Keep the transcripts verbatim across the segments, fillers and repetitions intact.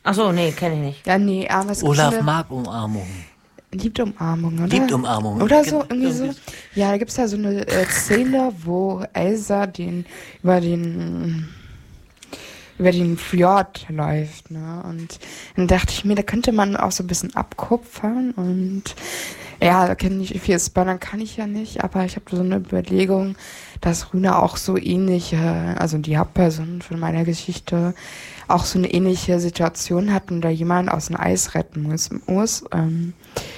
Ach so, nee, kenne ich nicht. Ja, nee, aber es gibt Olaf so eine- mag Umarmung. Liebt Umarmung, oder? Liebt Umarmung. Oder Gen- so, irgendwie so. Ja, da gibt's ja so eine äh, Szene, wo Elsa den über den über den Fjord läuft, ne? Und dann dachte ich mir, da könnte man auch so ein bisschen abkupfern und ja, da kenne ich viel spoilern kann ich ja nicht, aber ich habe so eine Überlegung, dass Rühne auch so ähnliche, also die Hauptperson von meiner Geschichte, auch so eine ähnliche Situation hat und da jemand aus dem Eis retten muss, muss ähm,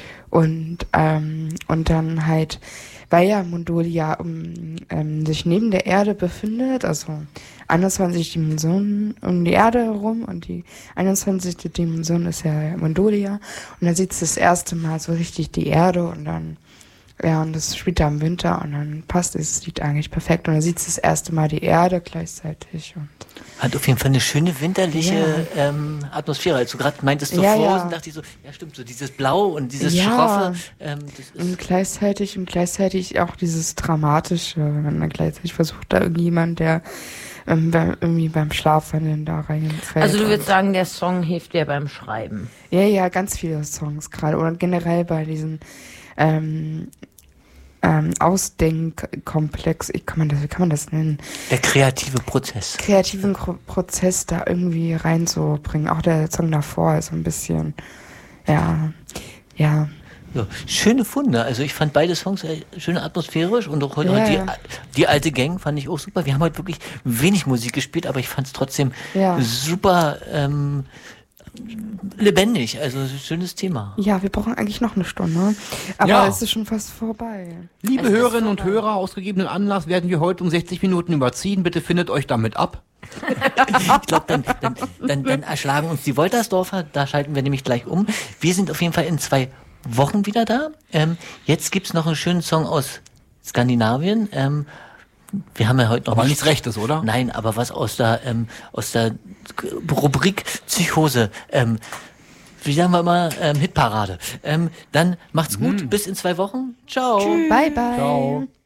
und ähm, und dann halt, weil ja Mondolia um, ähm, sich neben der Erde befindet, also einundzwanzig Dimensionen um die Erde herum und die einundzwanzigste Dimension ist ja Mondolia und dann sieht es das erste Mal so richtig die Erde und dann ja, und das spielt da im Winter und dann passt es, sieht eigentlich perfekt und dann sieht es das erste Mal die Erde gleichzeitig und Hat auf jeden Fall eine schöne winterliche Ja. ähm, Atmosphäre. Als du gerade meintest, so Ja, Frozen, ja. dachte ich so, ja stimmt, so dieses Blau und dieses Ja. Schroffe. Ähm, das ist Und gleichzeitig und gleichzeitig auch dieses Dramatische, wenn dann gleichzeitig versucht da irgendjemand, der ähm, bei, irgendwie beim Schlafwandeln da reinfällt. Also du und- würdest sagen, der Song hilft dir beim Schreiben. Ja, ja, ganz viele Songs gerade oder generell bei diesen ähm, ähm, Ausdenkkomplex, ich kann man das, wie kann man das nennen? der kreative Prozess. Kreativen Gro- Prozess da irgendwie reinzubringen. Auch der Song davor ist so ein bisschen, ja, ja. Ja, schöne Funde. Also ich fand beide Songs äh, schön atmosphärisch und auch heute, Ja, heute ja. die, die alte Gang fand ich auch super. Wir haben heute wirklich wenig Musik gespielt, aber ich fand es trotzdem Ja. super ähm, lebendig. Also schönes Thema. Ja, wir brauchen eigentlich noch eine Stunde. Aber Ja. es ist schon fast vorbei. Liebe Es ist Hörerinnen und vorbei. Hörer, aus gegebenen Anlass werden wir heute um sechzig Minuten überziehen. Bitte findet euch damit ab. Ich glaube, dann, dann, dann, dann erschlagen uns die Woltersdorfer. Da schalten wir nämlich gleich um. Wir sind auf jeden Fall in zwei Wochen wieder da. Ähm, jetzt gibt's noch einen schönen Song aus Skandinavien. Ähm, wir haben ja heute noch Aber nicht- nichts Rechtes, oder? Nein, aber was aus der ähm, aus der Rubrik Psychose. Ähm, wie sagen wir mal, ähm, Hitparade. Ähm, dann macht's gut, bis in zwei Wochen. Ciao. Bye, bye. Ciao.